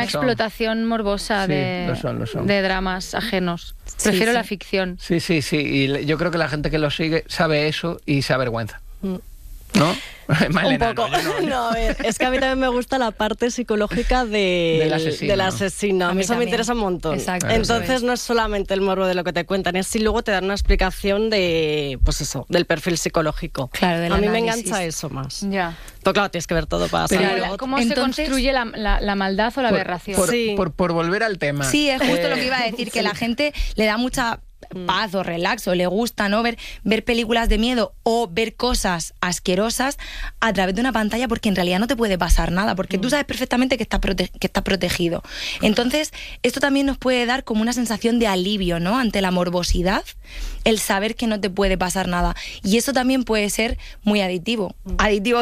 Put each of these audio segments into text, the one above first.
explotación morbosa lo son. de dramas ajenos. Prefiero la ficción. Sí. Y yo creo que la gente que lo sigue sabe eso y se avergüenza. ¿No? Malena, un poco. No, a ver, es que a mí también me gusta la parte psicológica del asesino. A mí eso me interesa un montón. Exacto. Entonces no es solamente el morbo de lo que te cuentan, es si luego te dan una explicación de, pues eso, del perfil psicológico. Claro, del a mí análisis. me engancha eso más. Ya. Pero claro, tienes que ver todo para saber. ¿Cómo se construye la maldad o la aberración? Por volver al tema. Sí, es justo lo que iba a decir, que la gente le da mucha paz o relax o le gusta, ¿no? Ver películas de miedo o ver cosas asquerosas a través de una pantalla, porque en realidad no te puede pasar nada, porque tú sabes perfectamente que estás protegido. Entonces, esto también nos puede dar como una sensación de alivio, ¿no? Ante la morbosidad, el saber que no te puede pasar nada. Y eso también puede ser muy adictivo. Adictivo.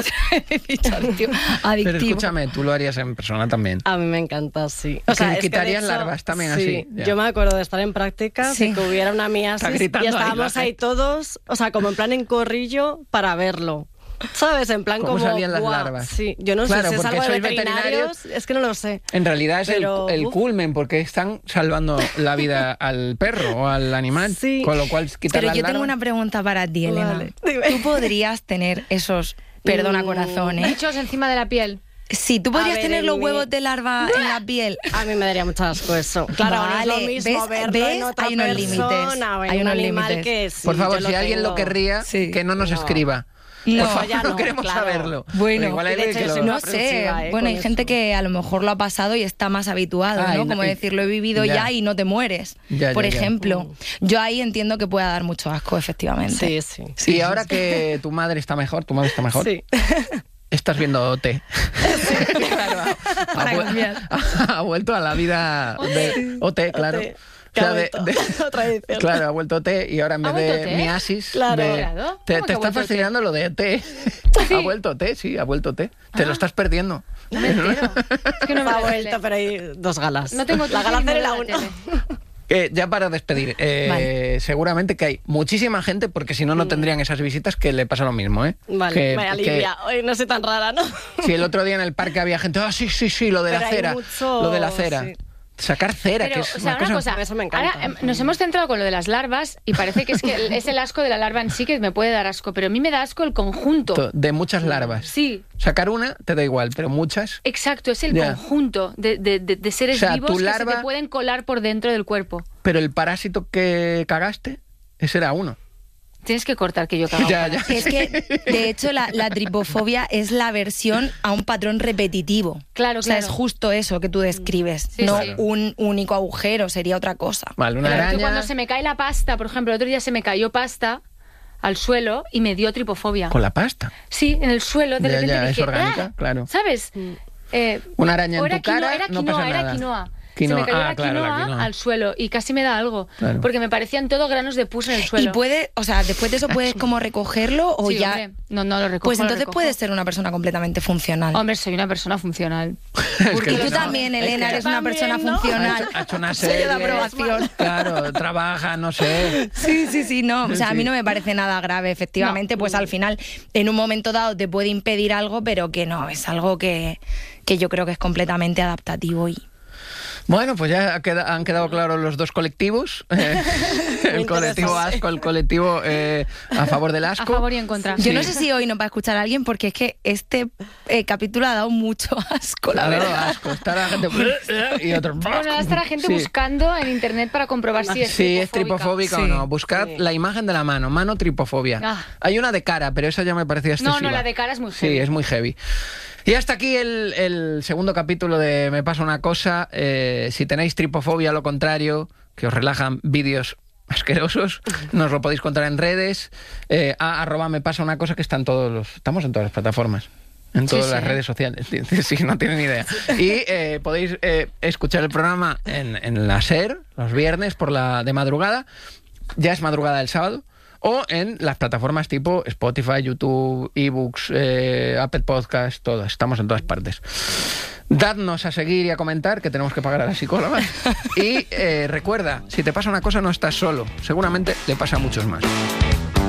Pero escúchame, tú lo harías en persona también. A mí me encanta, sí. O sea, quitarías larvas también así. Ya. Yo me acuerdo de estar en prácticas y que hubiera una miasis y estábamos ahí todos, o sea, como en plan en corrillo para verlo. ¿Sabes? En plan ¿Cómo como... salían las larvas? Sí, yo no sé si es algo de veterinarios, es que no lo sé. En realidad es el culmen, porque están salvando la vida al perro o al animal, con lo cual quitar Pero las yo larvas... tengo una pregunta para ti, Elena. Vale. ¿Tú podrías tener esos, perdona corazón, Bichos encima de la piel? Sí, tú podrías tener los huevos de larva en la piel. A mí me daría mucho asco eso. Claro, vale, no es lo mismo verlo en otra hay unos persona, límites. Hay unos animal límites. que sí, Por favor, yo si alguien tengo. lo querría, que no nos escriba. No, por favor, ya no no, queremos claro. saberlo. Bueno, igual hay de hecho, que soy lo... una no sé, aprensiva, bueno, hay con gente eso. que a lo mejor lo ha pasado y está más habituado, ¿no? Como decir, lo he vivido ya y no te mueres, por ejemplo. Yo ahí entiendo que pueda dar mucho asco, efectivamente. Sí. Y ahora que tu madre está mejor, Sí. estás viendo OT. Claro, ha vuelto a la vida de OT, claro. O sea, otra edición. Claro, ha vuelto OT y ahora en vez de miasis... Claro. Te está fascinando lo de OT. Ha vuelto OT, sí, ha vuelto OT. Te lo estás perdiendo. No me entero. Es que no me ha lo vuelto, sé. pero hay dos galas. No tengo la gala 0 y la 1. Ya para despedir, Vale. seguramente que hay muchísima gente, porque si no, no tendrían esas visitas, que le pasa lo mismo, ¿eh? Vale, me alivia. Hoy no soy tan rara, ¿no? Si el otro día en el parque había gente, sí, lo de la cera. Lo de la cera. Sí. Sacar cera, Pero, que es o sea, una cosa, Eso me encanta. ahora nos hemos centrado con lo de las larvas y parece que es el asco de la larva en sí que me puede dar asco, pero a mí me da asco el conjunto. de muchas larvas. Sí. Sacar una te da igual, pero muchas... Exacto, es el conjunto de seres vivos tu que larva, se te pueden colar por dentro del cuerpo. Pero el parásito que cagaste, ese era uno. Tienes que cortar que yo cago. Ya. Es que, de hecho, la tripofobia es la aversión a un patrón repetitivo. Claro, O sea, claro. es justo eso que tú describes. Sí, no sí. un único agujero, sería otra cosa. Vale, una Pero araña... yo cuando se me cae la pasta, por ejemplo, el otro día se me cayó pasta al suelo y me dio tripofobia. Con la pasta. Sí, en el suelo, de repente es dije, orgánica, ¡ah! claro. ¿Sabes? Una araña en era tu cara, era no quinoa, pasa era nada. quinoa. Quinoa. Se me cayó Ah, la claro, la quinoa quinoa. al suelo y casi me da algo. Claro. Porque me parecían todo granos de pus en el suelo. Y puede, o sea, después de eso puedes como recogerlo o Sí, ya... hombre. No lo recojo. Pues lo entonces recojo. puedes ser una persona completamente funcional. Hombre, soy una persona funcional. Y tú también, Elena, eres una persona ¿no? funcional. Ha hecho una Sello de serie. aprobación. Claro, trabaja, no sé. Sí, no. O sea, a mí no me parece nada grave, efectivamente. Pues al final, en un momento dado te puede impedir algo, pero que no, es algo que yo creo que es completamente adaptativo y... Bueno, pues ya han quedado claros los dos colectivos. El colectivo asco, el colectivo a favor del asco. A favor y en contra. Yo no sé si hoy nos va a escuchar alguien porque es que este capítulo ha dado mucho asco, la verdad. Asco. Está la gente... y otro... Bueno, ahora está la gente Sí. buscando en internet para comprobar si es Sí, es tripofóbica. tripofóbica o no. Buscad la imagen de la mano tripofobia. Ah. Hay una de cara, pero esa ya me parecía excesiva. No, la de cara es muy heavy. Sí, es muy heavy. Y hasta aquí el segundo capítulo de Me pasa una cosa. Si tenéis tripofobia, lo contrario, que os relajan vídeos asquerosos, nos lo podéis contar en redes. @ me pasa una cosa, que estamos en todas las plataformas. En todas las redes sociales, si no tienen ni idea. Y podéis escuchar el programa en la SER, los viernes de madrugada. Ya es madrugada del sábado. O en las plataformas tipo Spotify, YouTube, eBooks, Apple Podcast, todas. Estamos en todas partes. Dadnos a seguir y a comentar, que tenemos que pagar a la psicóloga. Y recuerda, si te pasa una cosa no estás solo. Seguramente le pasa a muchos más.